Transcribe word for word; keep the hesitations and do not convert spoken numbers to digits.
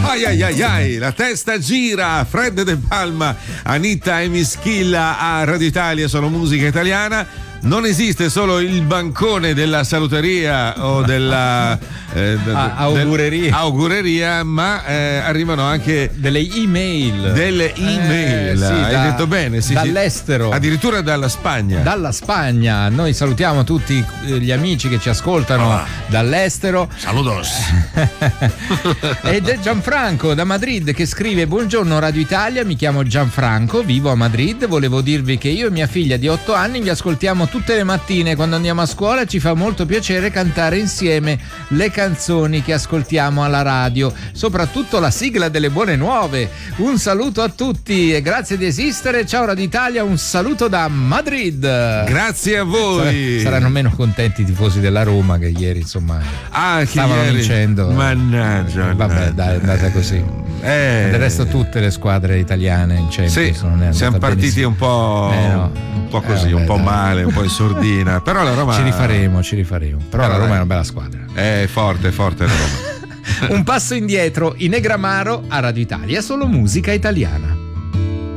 Ai ai ai ai, la testa gira. Fred De Palma, Anita e Mischilla a Radio Italia, sono musica italiana. Non esiste solo il bancone della saluteria o della eh, ah, augureria. Del, augureria, ma eh, arrivano anche delle email. Delle email. Eh, sì, Hai da, detto bene, sì, dall'estero. Sì. Addirittura dalla Spagna. Dalla Spagna. Noi salutiamo tutti gli amici che ci ascoltano ah, dall'estero. Saludos. Ed è Gianfranco da Madrid che scrive: buongiorno Radio Italia, mi chiamo Gianfranco, vivo a Madrid. Volevo dirvi che io e mia figlia di otto anni vi ascoltiamo tutte le mattine quando andiamo a scuola. Ci fa molto piacere cantare insieme le canzoni che ascoltiamo alla radio, soprattutto la sigla delle buone nuove. Un saluto a tutti e grazie di esistere. Ciao Radio Italia, un saluto da Madrid. Grazie a voi. Saranno meno contenti i tifosi della Roma, che ieri insomma ah, stavano ieri. vincendo. Mannaggia. Vabbè, dai, è andata così. Eh. Del resto tutte le squadre italiane in Champions sì, non è siamo partiti benissimo. un po', eh no. un po' così, eh, vabbè, un po' dai. male, un po' in sordina. Però la Roma ci rifaremo, ci rifaremo. Però, Però la Roma dai. È una bella squadra. È forte, forte la Roma. Un passo indietro, in Negramaro a Radio Italia, solo musica italiana.